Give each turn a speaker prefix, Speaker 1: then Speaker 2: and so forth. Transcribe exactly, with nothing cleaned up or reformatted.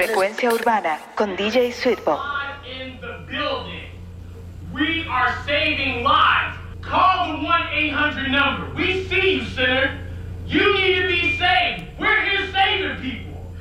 Speaker 1: Frecuencia Urbana con D J Sweetbox.
Speaker 2: In the building. We are saving lives. Call the one eight hundred number. We see you, Senator. You need to be saved. We're here saving people.